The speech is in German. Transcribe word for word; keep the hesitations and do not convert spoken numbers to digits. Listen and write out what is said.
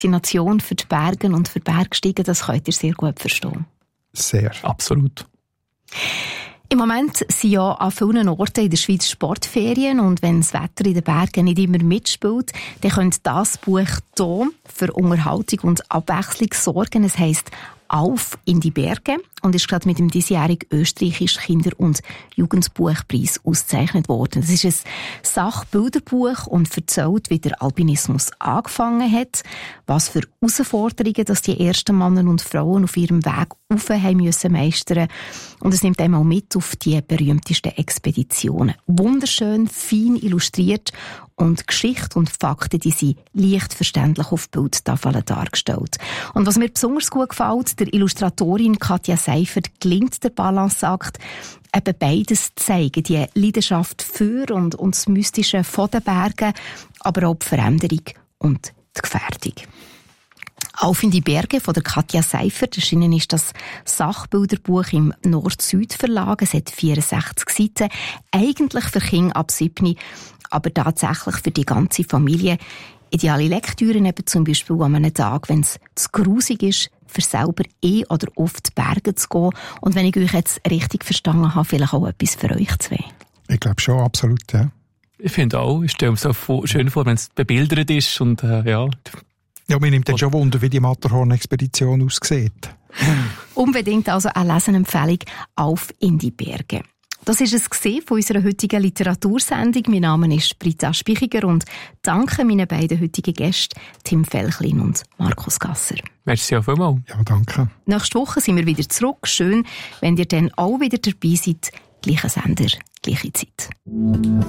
Faszination für die Berge und für Bergsteigen, das könnt ihr sehr gut verstehen. Sehr. Absolut. Im Moment sind ja an vielen Orten in der Schweiz Sportferien und wenn das Wetter in den Bergen nicht immer mitspielt, dann könnte das Buch hier für Unterhaltung und Abwechslung sorgen. Es heisst «Auf in die Berge» und ist gerade mit dem diesjährigen österreichischen Kinder- und Jugendbuchpreis ausgezeichnet worden. Das ist ein Sachbilderbuch und erzählt, wie der Alpinismus angefangen hat, was für Herausforderungen dass die ersten Männer und Frauen auf ihrem Weg rauf haben müssen meistern. Und es nimmt einmal mit auf die berühmtesten Expeditionen. Wunderschön, fein illustriert und Geschichte und Fakten, die sind leicht verständlich auf Bildtafeln dargestellt. Und was mir besonders gut gefällt, der Illustratorin Katja Seifert gelingt der Balanceakt, eben beides zu zeigen, die Leidenschaft für und, und das Mystische von den Bergen, aber auch die Veränderung und die Gefährdung. «Auf in die Berge» von der Katja Seifert. Erschienen ist das Sachbilderbuch im Nord-Süd-Verlag. Es hat vierundsechzig Seiten. Eigentlich für Kinder ab sieben, aber tatsächlich für die ganze Familie. Ideale Lektüren eben zum Beispiel an einem Tag, wenn es zu grusig ist, für selber eh oder auf die Berge zu gehen. Und wenn ich euch jetzt richtig verstanden habe, vielleicht auch etwas für euch zwei. Ich glaube schon, absolut, ja. Ich finde auch, ich stelle mir so schön vor, wenn es bebildert ist und äh, ja... Ja, mir nimmt dann schon Wunder, wie die Matterhorn-Expedition aussieht. Unbedingt also eine Lesenempfehlung «Auf in die Berge». Das war es von unserer heutigen Literatursendung. Mein Name ist Britta Spichiger und danke meinen beiden heutigen Gästen, Tim Felchlin und Markus Gasser. Merci auch vielmals. Ja, danke. Nächste Woche sind wir wieder zurück. Schön, wenn ihr dann auch wieder dabei seid. Gleicher Sender, gleiche Zeit.